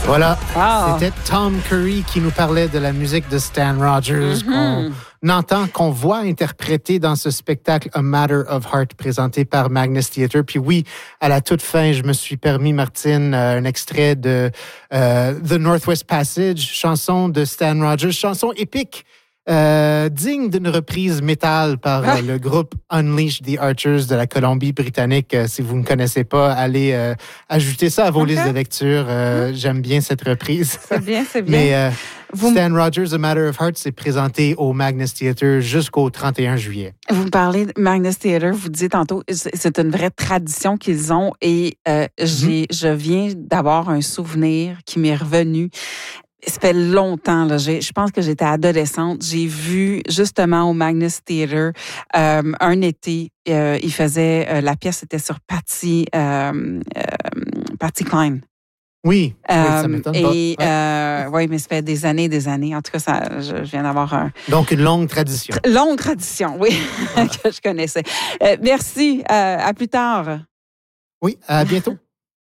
Voilà, C'était Tom Curry qui nous parlait de la musique de Stan Rogers qu'on voit interpréter dans ce spectacle A Matter of Heart présenté par Magnus Theatre. Puis oui, à la toute fin, je me suis permis, Martine, un extrait de The Northwest Passage, chanson de Stan Rogers, chanson épique. Digne d'une reprise métal par le groupe Unleash the Archers de la Colombie-Britannique. Si vous ne connaissez pas, allez ajouter ça à vos listes de lecture. J'aime bien cette reprise. C'est bien. Mais Stan Rogers, A Matter of Heart, s'est présenté au Magnus Theatre jusqu'au 31 juillet. Vous me parlez de Magnus Theatre, vous disiez tantôt, c'est une vraie tradition qu'ils ont et je viens d'avoir un souvenir qui m'est revenu. Ça fait longtemps, là. Je pense que j'étais adolescente. J'ai vu justement au Magnus Theatre un été, il faisait la pièce était sur Patsy Cline. Oui, ça m'étonne pas. Oui, mais ça fait des années. En tout cas, je viens d'avoir un... Donc, une longue tradition. Longue tradition, oui, voilà. Que je connaissais. Merci. À plus tard. Oui, à bientôt.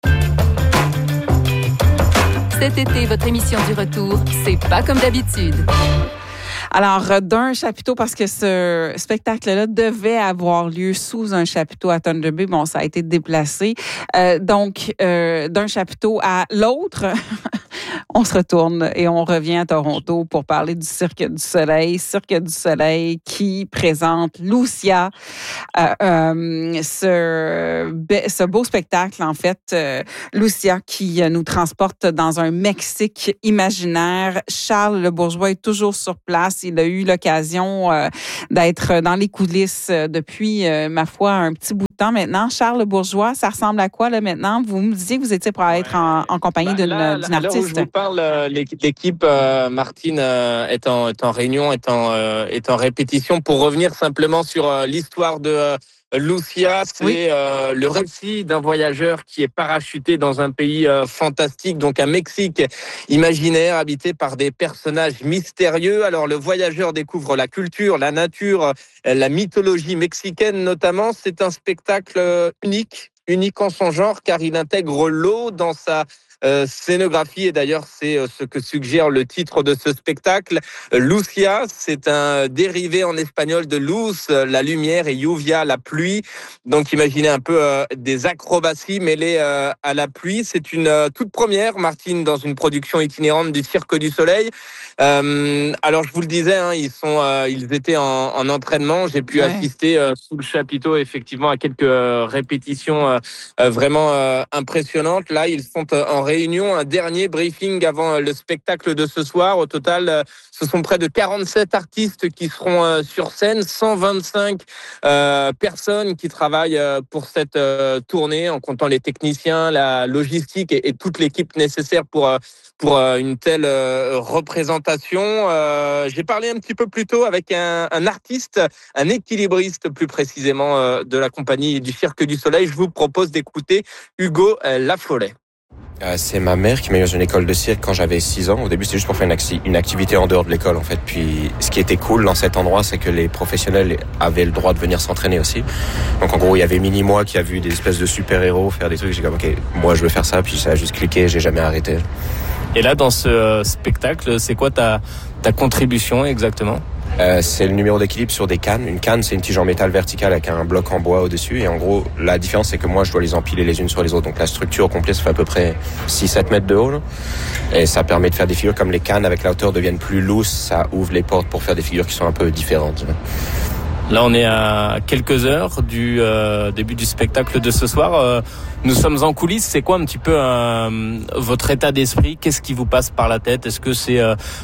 Cet été, votre émission du retour, c'est pas comme d'habitude. Alors, d'un chapiteau, parce que ce spectacle-là devait avoir lieu sous un chapiteau à Thunder Bay. Bon, ça a été déplacé. Donc, d'un chapiteau à l'autre, on se retourne et on revient à Toronto pour parler du Cirque du Soleil. Cirque du Soleil qui présente Lucia. Ce beau spectacle, en fait, Lucia qui nous transporte dans un Mexique imaginaire. Charles Le Bourgeois est toujours sur place. Il a eu l'occasion d'être dans les coulisses depuis, ma foi, un petit bout de temps maintenant. Charles Le Bourgeois, ça ressemble à quoi là maintenant? Vous me disiez que vous étiez pour être en compagnie d'une artiste. Alors où je vous parle, l'équipe, Martine, est en réunion, est en répétition pour revenir simplement sur l'histoire de Lucia. C'est le récit d'un voyageur qui est parachuté dans un pays fantastique, donc un Mexique imaginaire habité par des personnages mystérieux. Alors le voyageur découvre la culture, la nature, la mythologie mexicaine notamment. C'est un spectacle unique en son genre car il intègre l'eau dans sa scénographie et d'ailleurs c'est ce que suggère le titre de ce spectacle. Lucia, c'est un dérivé en espagnol de luz, la lumière, et lluvia, la pluie. Donc imaginez un peu des acrobaties mêlées à la pluie. C'est une toute première, Martine, dans une production itinérante du Cirque du Soleil. Alors je vous le disais, ils étaient en entraînement. J'ai pu assister sous le chapiteau effectivement à quelques répétitions vraiment impressionnantes. Là, ils sont en réunion, un dernier briefing avant le spectacle de ce soir. Au total, ce sont près de 47 artistes qui seront sur scène, 125 personnes qui travaillent pour cette tournée, en comptant les techniciens, la logistique et toute l'équipe nécessaire pour une telle représentation. J'ai parlé un petit peu plus tôt avec un artiste, un équilibriste plus précisément de la compagnie du Cirque du Soleil. Je vous propose d'écouter Hugo Lafollet. C'est ma mère qui m'a mis dans une école de cirque quand j'avais 6 ans. Au début, c'était juste pour faire une activité en dehors de l'école, en fait. Puis, ce qui était cool dans cet endroit, c'est que les professionnels avaient le droit de venir s'entraîner aussi. Donc, en gros, il y avait moi qui a vu des espèces de super-héros faire des trucs. J'ai dit, OK, moi, je veux faire ça. Puis, ça a juste cliqué. J'ai jamais arrêté. Et là, dans ce spectacle, c'est quoi ta contribution exactement ? C'est le numéro d'équilibre sur des cannes. Une canne, c'est une tige en métal verticale avec un bloc en bois au-dessus. Et en gros, la différence, c'est que moi, je dois les empiler les unes sur les autres. Donc la structure au complet, ça fait à peu près 6-7 mètres de haut. Là. Et ça permet de faire des figures comme les cannes avec la hauteur deviennent plus lousses. Ça ouvre les portes pour faire des figures qui sont un peu différentes. Là, on est à quelques heures du début du spectacle de ce soir. Nous sommes en coulisses. C'est quoi un petit peu votre état d'esprit ? Qu'est-ce qui vous passe par la tête ? Est-ce que c'est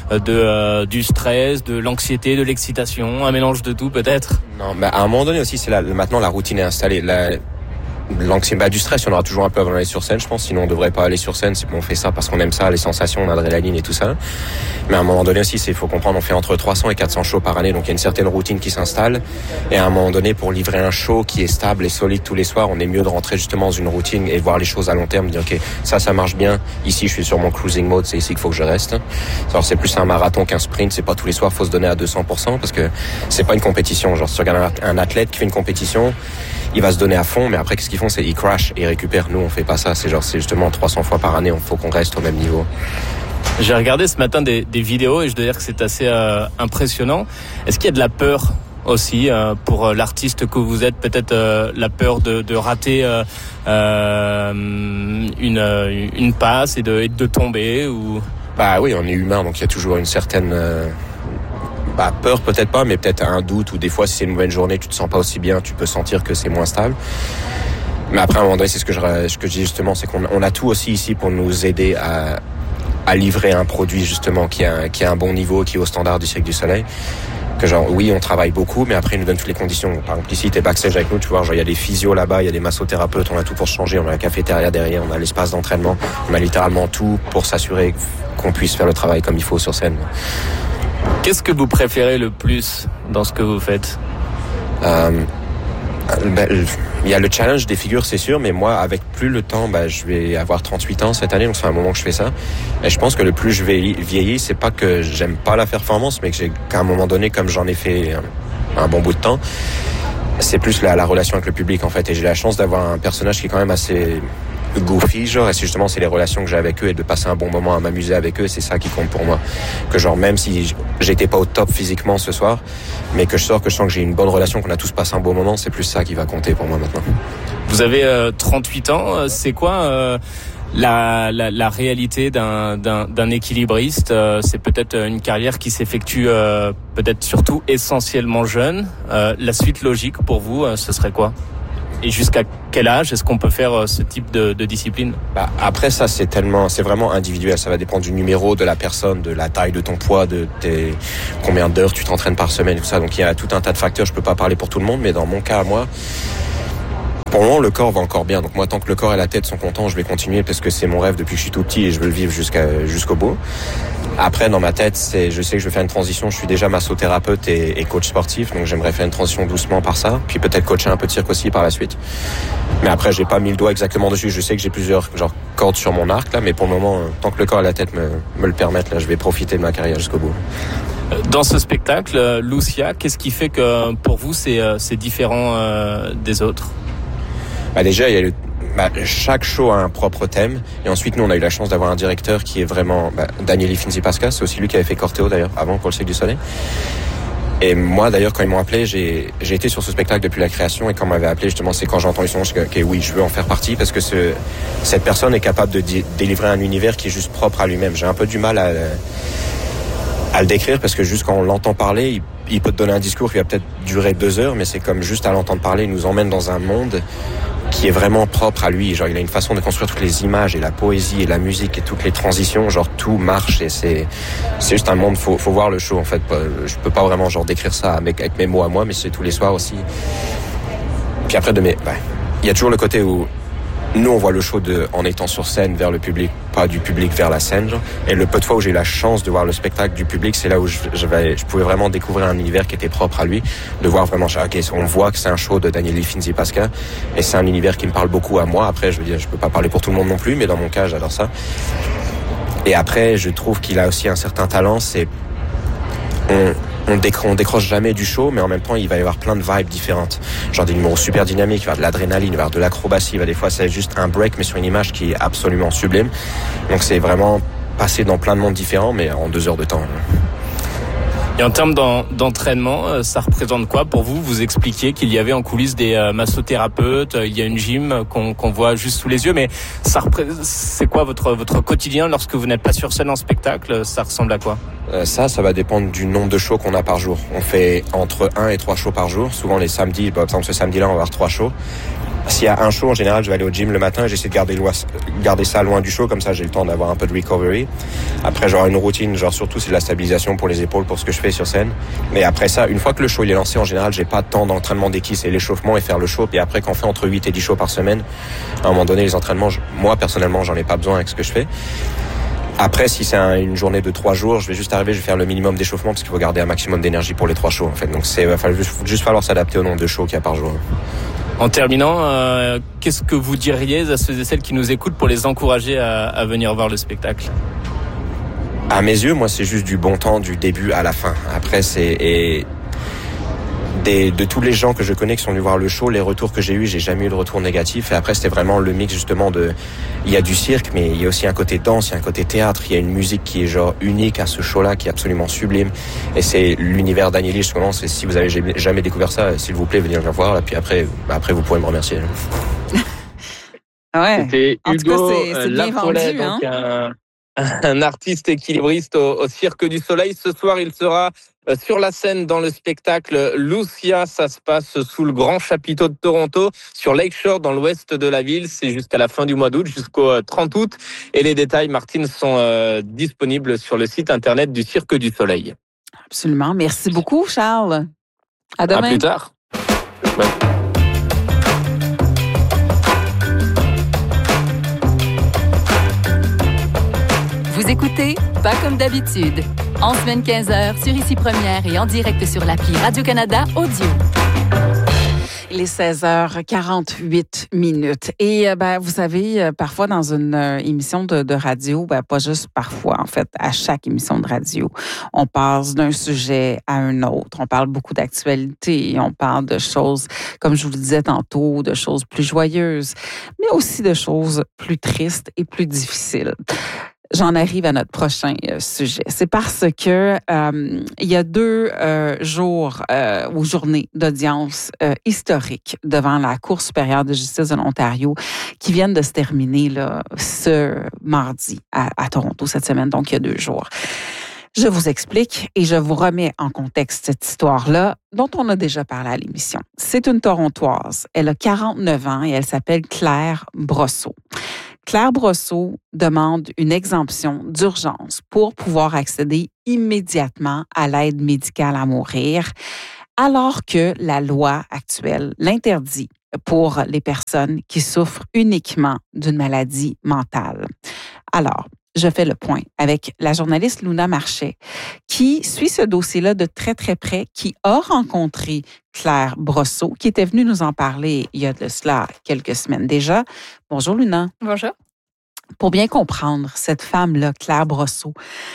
du stress, de l'anxiété, de l'excitation, un mélange de tout peut-être ? Non, mais à un moment donné aussi, c'est maintenant la routine est installée. L'anxiété, du stress, il y en aura toujours un peu avant d'aller sur scène, je pense. Sinon, on devrait pas aller sur scène. C'est qu'on fait ça parce qu'on aime ça, les sensations, l'adrénaline et tout ça. Mais à un moment donné aussi, faut comprendre, on fait entre 300 et 400 shows par année. Donc, il y a une certaine routine qui s'installe. Et à un moment donné, pour livrer un show qui est stable et solide tous les soirs, on est mieux de rentrer justement dans une routine et voir les choses à long terme. Dire, OK, ça marche bien. Ici, je suis sur mon cruising mode. C'est ici qu'il faut que je reste. Alors, c'est plus un marathon qu'un sprint. C'est pas tous les soirs, faut se donner à 200% parce que c'est pas une compétition. Genre, si tu regardes un athlète qui fait une compétition, il va se donner à fond. Mais après, qu'est-ce qu'ils font, c'est ils crash et ils récupèrent. Nous, on fait pas ça. C'est justement 300 fois par année, il faut qu'on reste au même niveau. J'ai regardé ce matin des vidéos et je dois dire que c'est assez impressionnant. Est-ce qu'il y a de la peur aussi pour l'artiste que vous êtes, peut-être la peur de rater une passe et de tomber ou... Bah oui, on est humain, donc il y a toujours une certaine peur, peut-être pas, mais peut-être un doute, ou des fois si c'est une mauvaise journée, tu te sens pas aussi bien, tu peux sentir que c'est moins stable. Mais après, à un moment donné, c'est ce que je dis justement, c'est qu'on a tout aussi ici pour nous aider à livrer un produit justement qui a un bon niveau, qui est au standard du Cirque du Soleil. Que genre, oui, on travaille beaucoup, mais après, ils nous donnent toutes les conditions. Par exemple, ici, t'es backstage avec nous, tu vois, genre, il y a des physios là-bas, il y a des massothérapeutes, on a tout pour se changer, on a la cafétéria derrière, on a l'espace d'entraînement, on a littéralement tout pour s'assurer qu'on puisse faire le travail comme il faut sur scène. Qu'est-ce que vous préférez le plus dans ce que vous faites? Il y a le challenge des figures, c'est sûr, mais moi, avec plus le temps, je vais avoir 38 ans cette année, donc c'est un moment que je fais ça. Et je pense que le plus je vieillis, c'est pas que j'aime pas la performance, mais qu'à un moment donné, comme j'en ai fait un bon bout de temps, c'est plus la relation avec le public, en fait. Et j'ai la chance d'avoir un personnage qui est quand même assez goofy, genre, et c'est les relations que j'ai avec eux et de passer un bon moment à m'amuser avec eux, c'est ça qui compte pour moi. Que genre, même si j'étais pas au top physiquement ce soir, mais que je sens que j'ai une bonne relation, qu'on a tous passé un bon moment, c'est plus ça qui va compter pour moi maintenant. Vous avez 38 ans, c'est quoi la réalité d'un équilibriste? C'est peut-être une carrière qui s'effectue peut-être surtout essentiellement jeune. La suite logique pour vous, ce serait quoi? Et jusqu'à quel âge est-ce qu'on peut faire ce type de discipline? Après ça, c'est vraiment individuel. Ça va dépendre du numéro, de la personne, de la taille de ton poids, de combien d'heures tu t'entraînes par semaine, tout ça. Donc il y a tout un tas de facteurs. Je peux pas parler pour tout le monde, mais dans mon cas, moi, pour le moment, le corps va encore bien. Donc moi, tant que le corps et la tête sont contents, je vais continuer parce que c'est mon rêve depuis que je suis tout petit et je veux le vivre jusqu'au bout. Après, dans ma tête, je sais que je vais faire une transition. Je suis déjà massothérapeute et coach sportif, donc j'aimerais faire une transition doucement par ça. Puis peut-être coacher un peu de cirque aussi par la suite. Mais après, j'ai pas mis le doigt exactement dessus. Je sais que j'ai plusieurs cordes sur mon arc là, mais pour le moment, tant que le corps et la tête me le permettent, là, je vais profiter de ma carrière jusqu'au bout. Dans ce spectacle, Lucia, qu'est-ce qui fait que pour vous c'est différent des autres? Déjà, il y a chaque show a un propre thème. Et ensuite, nous, on a eu la chance d'avoir un directeur qui est vraiment Daniele Finzi-Pasca. C'est aussi lui qui avait fait Corteo, d'ailleurs, avant pour le Cirque du Soleil. Et moi, d'ailleurs, quand ils m'ont appelé, j'ai été sur ce spectacle depuis la création. Et quand on m'avait appelé, justement, c'est quand j'ai entendu son nom, que oui, je veux en faire partie. Parce que cette personne est capable de délivrer un univers qui est juste propre à lui-même. J'ai un peu du mal à le décrire parce que juste quand on l'entend parler, il peut te donner un discours qui va peut-être durer 2 heures, mais c'est comme juste à l'entendre parler, il nous emmène dans un monde qui est vraiment propre à lui. Genre, il a une façon de construire toutes les images et la poésie et la musique et toutes les transitions. Genre, tout marche et c'est juste un monde. Faut voir le show, en fait. Je peux pas vraiment, décrire ça avec mes mots à moi, mais c'est tous les soirs aussi. Puis après, il y a toujours le côté où nous, on voit le show en étant sur scène vers le public, pas du public vers la scène. Et le peu de fois où j'ai eu la chance de voir le spectacle du public, c'est là où je pouvais vraiment découvrir un univers qui était propre à lui. De voir vraiment, on voit que c'est un show de Daniele Finzi-Pasca et c'est un univers qui me parle beaucoup à moi. Après, je veux dire, je peux pas parler pour tout le monde non plus, mais dans mon cas, j'adore ça. Et après, je trouve qu'il a aussi un certain talent, c'est on décroche jamais du show, mais en même temps, il va y avoir plein de vibes différentes. Genre des numéros super dynamiques, il va y avoir de l'adrénaline, il va y avoir de l'acrobatie, des fois c'est juste un break, mais sur une image qui est absolument sublime. Donc c'est vraiment passer dans plein de mondes différents, mais en 2 heures de temps. Et en termes d'entraînement, ça représente quoi pour vous? Vous expliquiez qu'il y avait en coulisses des massothérapeutes, il y a une gym qu'on voit juste sous les yeux, mais c'est quoi votre quotidien lorsque vous n'êtes pas sur scène en spectacle? Ça ressemble à quoi? Ça va dépendre du nombre de shows qu'on a par jour. On fait entre 1 et 3 shows par jour. Souvent les samedis, par exemple ce samedi-là, on va avoir 3 shows. S'il y a un show, en général, je vais aller au gym le matin et j'essaie de garder ça loin du show, comme ça j'ai le temps d'avoir un peu de recovery. Après, j'aurai une routine, surtout c'est de la stabilisation pour les épaules, pour ce que je fais sur scène. Mais après ça, une fois que le show il est lancé, en général, j'ai pas de temps d'entraînement d'équipe, c'est l'échauffement et faire le show. Et après, quand on fait entre 8 et 10 shows par semaine, à un moment donné, les entraînements, moi, personnellement, j'en ai pas besoin avec ce que je fais. Après, si c'est une journée de 3 jours, je vais juste arriver, je vais faire le minimum d'échauffement parce qu'il faut garder un maximum d'énergie pour les 3 shows, en fait. Donc il va juste falloir s'adapter au nombre de shows qu'il y a par jour. En terminant, qu'est-ce que vous diriez à ceux et celles qui nous écoutent pour les encourager à venir voir le spectacle? À mes yeux, moi, c'est juste du bon temps du début à la fin. Après, de tous les gens que je connais qui sont venus voir le show, les retours que j'ai eu, j'ai jamais eu de retour négatif. Et après, c'était vraiment le mix justement il y a du cirque, mais il y a aussi un côté danse, il y a un côté théâtre, il y a une musique qui est genre unique à ce show-là, qui est absolument sublime. Et c'est l'univers d'Agnelli, justement. C'est, si vous avez jamais découvert ça, s'il vous plaît, venez le voir. Et puis après, vous pourrez me remercier. Ouais. C'était En tout Hugo cas, c'est bien Lapollet, vendu, donc un artiste équilibriste au Cirque du Soleil. Ce soir, il sera sur la scène dans le spectacle Lucia. Ça se passe sous le grand chapiteau de Toronto, sur Lakeshore, dans l'ouest de la ville. C'est jusqu'à la fin du mois d'août, jusqu'au 30 août. Et les détails, Martine, sont disponibles sur le site internet du Cirque du Soleil. Absolument. Merci beaucoup, Charles. À demain. À plus tard. Ouais. Vous écoutez Pas comme d'habitude. En semaine 15h sur Ici Première et en direct sur l'appli Radio-Canada Audio. Il est 16h48 minutes. Et vous savez, parfois dans une émission de radio, pas juste parfois, en fait, à chaque émission de radio, on passe d'un sujet à un autre. On parle beaucoup d'actualité, on parle de choses, comme je vous le disais tantôt, de choses plus joyeuses, mais aussi de choses plus tristes et plus difficiles. J'en arrive à notre prochain sujet. C'est parce que il y a 2 jours ou journées d'audience historique devant la Cour supérieure de justice de l'Ontario qui viennent de se terminer là, ce mardi à Toronto cette semaine, donc il y a 2 jours. Je vous explique et je vous remets en contexte cette histoire-là dont on a déjà parlé à l'émission. C'est une Torontoise. Elle a 49 ans et elle s'appelle Claire Brosseau. Claire Brosseau demande une exemption d'urgence pour pouvoir accéder immédiatement à l'aide médicale à mourir, alors que la loi actuelle l'interdit pour les personnes qui souffrent uniquement d'une maladie mentale. Alors, je fais le point avec la journaliste Luna Marchais, qui suit ce dossier-là de très, très près, qui a rencontré Claire Brosseau, qui était venue nous en parler il y a de cela quelques semaines déjà. Bonjour, Luna. Bonjour. Pour bien comprendre cette femme-là, Claire Brosseau,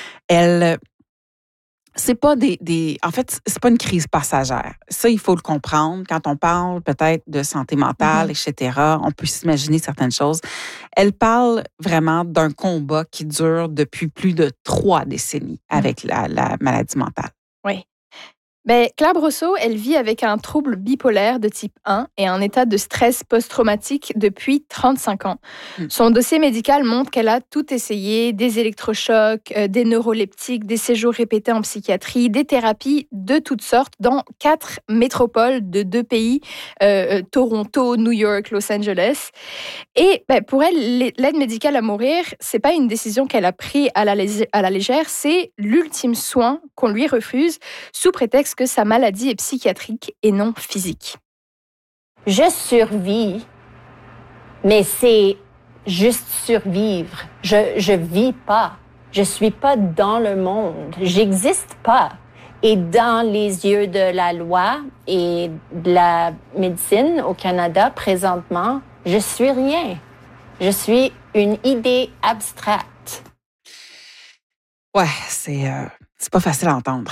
c'est pas en fait, c'est pas une crise passagère. Ça, il faut le comprendre. Quand on parle peut-être de santé mentale, etc., on peut s'imaginer certaines choses. Elle parle vraiment d'un combat qui dure depuis plus de 3 décennies avec la maladie mentale. Oui. Claire Brosseau, elle vit avec un trouble bipolaire de type 1 et un état de stress post-traumatique depuis 35 ans. Son dossier médical montre qu'elle a tout essayé, des électrochocs, des neuroleptiques, des séjours répétés en psychiatrie, des thérapies de toutes sortes dans 4 métropoles de 2 pays, Toronto, New York, Los Angeles. Et pour elle, l'aide médicale à mourir, c'est pas une décision qu'elle a prise à la légère, c'est l'ultime soin qu'on lui refuse sous prétexte que sa maladie est psychiatrique et non physique. Je survis, mais c'est juste survivre. Je vis pas. Je suis pas dans le monde. J'existe pas. Et dans les yeux de la loi et de la médecine au Canada, présentement, je suis rien. Je suis une idée abstraite. Ouais, c'est pas facile à entendre.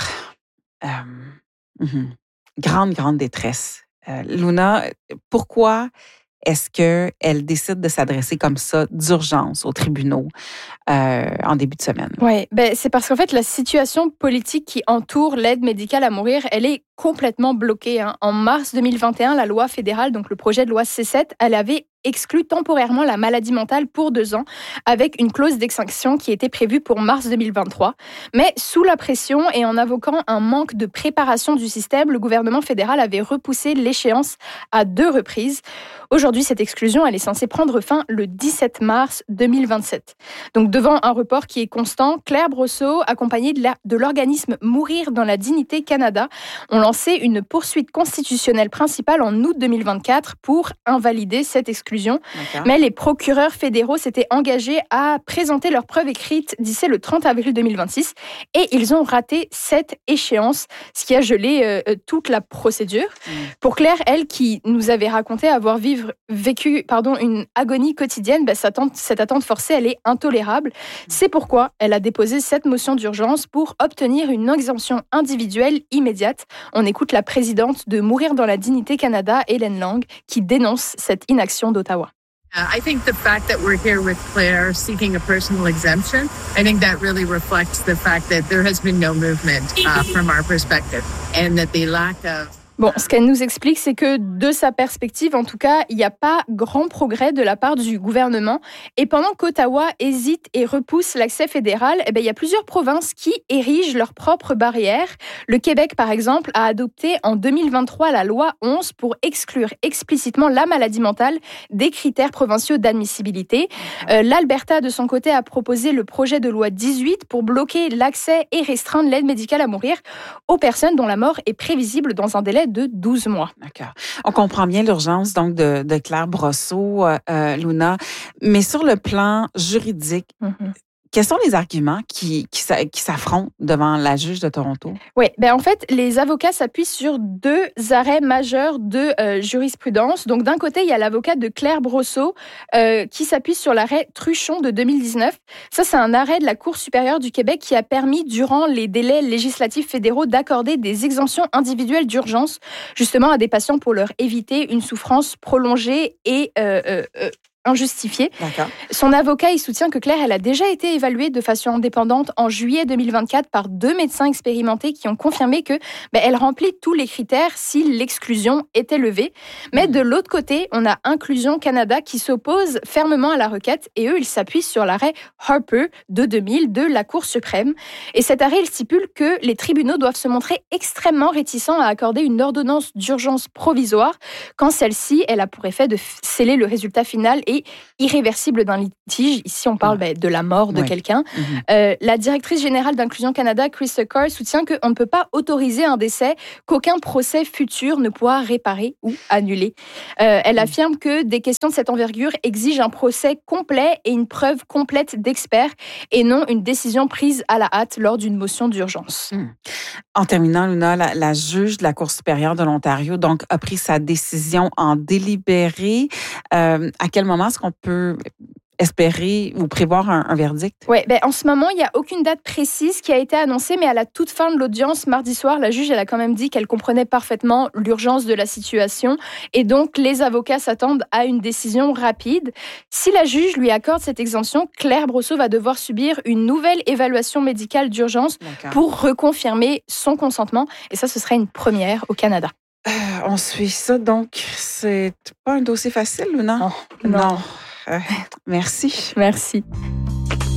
Grande détresse. Luna, pourquoi est-ce qu'elle décide de s'adresser comme ça d'urgence aux tribunaux en début de semaine? Oui, c'est parce qu'en fait, la situation politique qui entoure l'aide médicale à mourir, elle est complètement bloquée. En mars 2021, la loi fédérale, donc le projet de loi C7, elle avait exclu temporairement la maladie mentale pour 2 ans, avec une clause d'extinction qui était prévue pour mars 2023. Mais sous la pression et en invoquant un manque de préparation du système, le gouvernement fédéral avait repoussé l'échéance à 2 reprises. Aujourd'hui, cette exclusion, elle est censée prendre fin le 17 mars 2027. Donc, devant un report qui est constant, Claire Brosseau, accompagnée de l'organisme Mourir dans la dignité Canada, ont lancé une poursuite constitutionnelle principale en août 2024 pour invalider cette exclusion l'exclusion. Mais les procureurs fédéraux s'étaient engagés à présenter leurs preuves écrites d'ici le 30 avril 2026 et ils ont raté cette échéance, ce qui a gelé toute la procédure. Pour Claire, elle qui nous avait raconté avoir vécu une agonie quotidienne, cette attente forcée, elle est intolérable. C'est pourquoi elle a déposé cette motion d'urgence pour obtenir une exemption individuelle immédiate. On écoute la présidente de Mourir dans la dignité Canada, Hélène Lang, qui dénonce cette inaction d'Ottawa. I think the fact that we're here with Claire seeking a personal exemption, I think that really reflects the fact that there has been no movement from our perspective and that the lack of... Bon, ce qu'elle nous explique, c'est que de sa perspective, en tout cas, il n'y a pas grand progrès de la part du gouvernement. Et pendant qu'Ottawa hésite et repousse l'accès fédéral, il y a plusieurs provinces qui érigent leurs propres barrières. Le Québec, par exemple, a adopté en 2023 la loi 11 pour exclure explicitement la maladie mentale des critères provinciaux d'admissibilité. L'Alberta, de son côté, a proposé le projet de loi 18 pour bloquer l'accès et restreindre l'aide médicale à mourir aux personnes dont la mort est prévisible dans un délai de 12 mois. D'accord. On comprend bien l'urgence donc de Claire Brosseau, Luna, mais sur le plan juridique, quels sont les arguments qui s'affrontent devant la juge de Toronto? Oui, en fait, les avocats s'appuient sur deux arrêts majeurs de jurisprudence. Donc, d'un côté, il y a l'avocat de Claire Brosseau qui s'appuie sur l'arrêt Truchon de 2019. Ça, c'est un arrêt de la Cour supérieure du Québec qui a permis, durant les délais législatifs fédéraux, d'accorder des exemptions individuelles d'urgence, justement à des patients pour leur éviter une souffrance prolongée et injustifiée. D'accord. Son avocat, il soutient que Claire, elle a déjà été évaluée de façon indépendante en juillet 2024 par 2 médecins expérimentés qui ont confirmé que elle remplit tous les critères si l'exclusion était levée. Mais de l'autre côté, on a Inclusion Canada qui s'oppose fermement à la requête et eux, ils s'appuient sur l'arrêt Harper de 2000 de la Cour suprême. Et cet arrêt, il stipule que les tribunaux doivent se montrer extrêmement réticents à accorder une ordonnance d'urgence provisoire quand celle-ci, elle a pour effet de sceller le résultat final et irréversible d'un litige. Ici, on parle de la mort de quelqu'un. La directrice générale d'Inclusion Canada, Krista Carr, soutient qu'on ne peut pas autoriser un décès qu'aucun procès futur ne pourra réparer ou annuler. Elle affirme que des questions de cette envergure exigent un procès complet et une preuve complète d'experts et non une décision prise à la hâte lors d'une motion d'urgence. En terminant, Luna, la juge de la Cour supérieure de l'Ontario donc, a pris sa décision en délibéré. À quel moment est-ce qu'on peut espérer ou prévoir un verdict? Oui, en ce moment, il n'y a aucune date précise qui a été annoncée, mais à la toute fin de l'audience, mardi soir, la juge, elle a quand même dit qu'elle comprenait parfaitement l'urgence de la situation et donc les avocats s'attendent à une décision rapide. Si la juge lui accorde cette exemption, Claire Brosseau va devoir subir une nouvelle évaluation médicale d'urgence pour reconfirmer son consentement et ça, ce serait une première au Canada. On suit ça, donc c'est pas un dossier facile, Luna? Non. Merci. Merci.